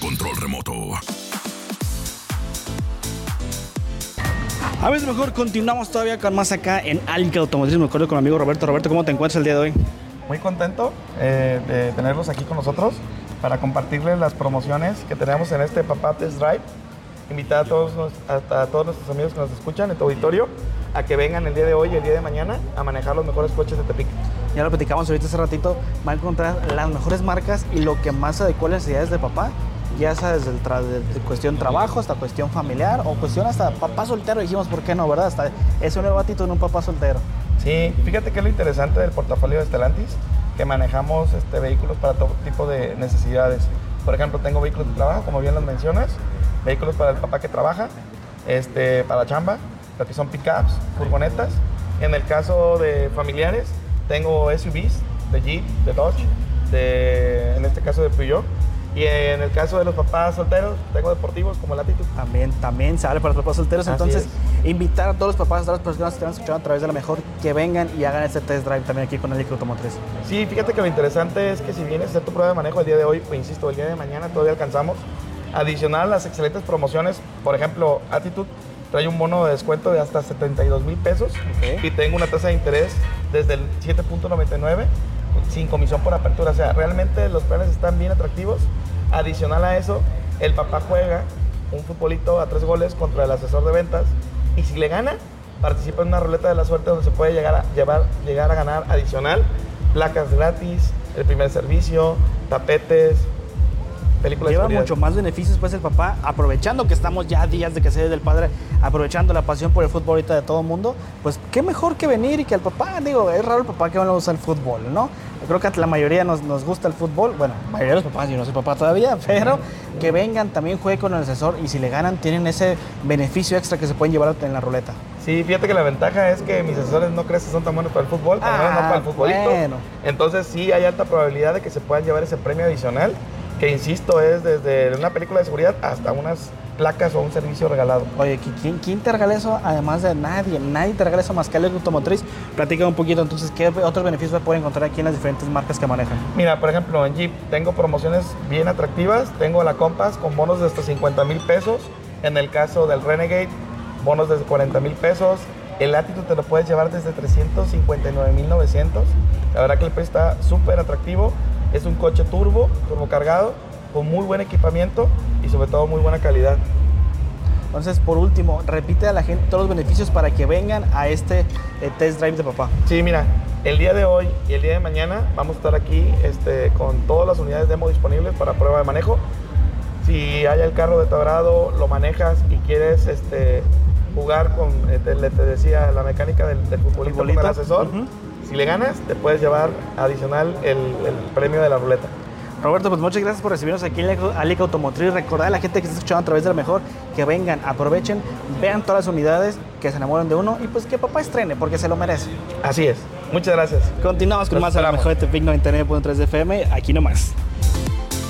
control remoto. A veces mejor continuamos todavía con más acá en Alica Automotriz. Me acuerdo con mi amigo Roberto. Roberto, ¿cómo te encuentras el día de hoy? Muy contento de tenerlos aquí con nosotros para compartirles las promociones que tenemos en este Papá Test Drive. Invitar a todos nuestros amigos que nos escuchan en tu auditorio a que vengan el día de hoy y el día de mañana a manejar los mejores coches de Tepic. Ya lo platicamos ahorita hace ratito. Va a encontrar las mejores marcas y lo que más adecua a las necesidades de papá. Ya sea desde cuestión trabajo hasta cuestión familiar o cuestión hasta papá soltero. Dijimos, ¿por qué no, verdad? Hasta es un nuevo actitud en un papá soltero. Sí, fíjate que es lo interesante del portafolio de Stellantis, que manejamos vehículos para todo tipo de necesidades. Por ejemplo, tengo vehículos de trabajo, como bien los mencionas, vehículos para el papá que trabaja, para chamba, lo que son pickups, furgonetas. En el caso de familiares, tengo SUVs de Jeep, de Dodge, en este caso de Peugeot. Y en el caso de los papás solteros, tengo deportivos como el Attitude. También sale para los papás solteros. Entonces, invitar a todos los papás, a todas las personas que están escuchando a través de La Mejor, que vengan y hagan este test drive también aquí con Alica Automotriz. Sí, fíjate que lo interesante es que si vienes a hacer tu prueba de manejo el día de hoy, o insisto, el día de mañana todavía alcanzamos. Adicional a las excelentes promociones, por ejemplo, Attitude trae un bono de descuento de hasta 72,000 pesos. Okay. Y tengo una tasa de interés desde el 7.99 sin comisión por apertura. O sea, realmente los planes están bien atractivos. Adicional a eso, el papá juega un futbolito a 3 goles contra el asesor de ventas y si le gana, participa en una ruleta de la suerte donde se puede llegar a ganar adicional placas gratis, el primer servicio, tapetes, películas. Lleva mucho más beneficios pues el papá, aprovechando que estamos ya a días de que se dé del padre, aprovechando la pasión por el fútbol ahorita de todo el mundo, pues qué mejor que venir y que el papá, digo, es raro el papá que no usa el fútbol, ¿no? Yo creo que a la mayoría nos gusta el fútbol, bueno, la mayoría de los papás, yo no soy papá todavía, pero que vengan, también jueguen con el asesor y si le ganan tienen ese beneficio extra que se pueden llevar en la ruleta. Sí, fíjate que la ventaja es que mis asesores no crees que son tan buenos para el fútbol, no para el futbolito. Bueno. Entonces sí hay alta probabilidad de que se puedan llevar ese premio adicional, que insisto, es desde una película de seguridad hasta unas placas o un servicio regalado. Oye, ¿quién te regala eso? Además de nadie te regala eso más que Alica Automotriz. Platica un poquito entonces, ¿qué otros beneficios se pueden encontrar aquí en las diferentes marcas que manejan? Mira, por ejemplo, en Jeep tengo promociones bien atractivas. Tengo la Compass con bonos de hasta 50,000 pesos. En el caso del Renegade, bonos de 40,000 pesos. El Attitude te lo puedes llevar desde 359,900. La verdad que el precio está súper atractivo. Es un coche turbo cargado, con muy buen equipamiento y sobre todo muy buena calidad. Entonces, por último, repite a la gente todos los beneficios para que vengan a este test drive de papá. Sí, mira, el día de hoy y el día de mañana vamos a estar aquí con todas las unidades demo disponibles para prueba de manejo. Si hay el carro de tu agrado, lo manejas y quieres jugar con, te decía, la mecánica del futbolito con el asesor, si le ganas, te puedes llevar adicional el premio de la ruleta. Roberto, pues muchas gracias por recibirnos aquí en Alica Automotriz. Recordar a la gente que está escuchando a través de La Mejor que vengan, aprovechen, vean todas las unidades, que se enamoren de uno y pues que papá estrene porque se lo merece. Así es. Muchas gracias. Continuamos con más a La Mejor de Tepic 99.3 FM, aquí nomás.